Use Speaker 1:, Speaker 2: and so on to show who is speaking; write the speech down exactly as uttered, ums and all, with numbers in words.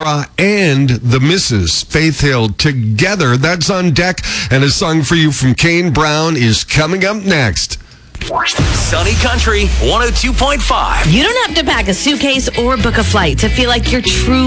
Speaker 1: Sarah and the Missus Faith Hill together. That's on deck. And a song for you from Kane Brown is coming up next.
Speaker 2: Sunny Country one oh two point five.
Speaker 3: You don't have to pack a suitcase or book a flight to feel like you're truly